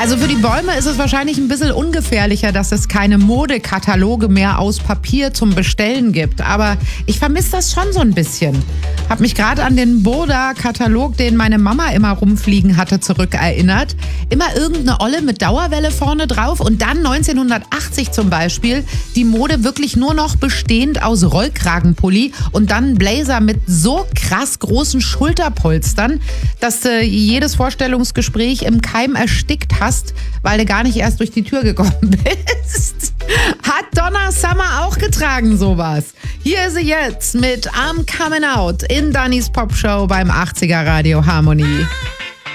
Also für die Bäume ist es wahrscheinlich ein bisschen ungefährlicher, dass es keine Modekataloge mehr aus Papier zum Bestellen gibt. Aber ich vermisse das schon so ein bisschen. Hab mich gerade an den Boda-Katalog, den meine Mama immer rumfliegen hatte, zurückerinnert. Immer irgendeine Olle mit Dauerwelle vorne drauf und dann 1980 zum Beispiel die Mode wirklich nur noch bestehend aus Rollkragenpulli und dann ein Blazer mit so krass großen Schulterpolstern, dass du jedes Vorstellungsgespräch im Keim erstickt hast, weil du gar nicht erst durch die Tür gekommen bist. Hat Donna Summer auch getragen, sowas. Hier ist sie jetzt mit I'm Coming Out in Dannys Popshow beim 80er Radio Harmonie.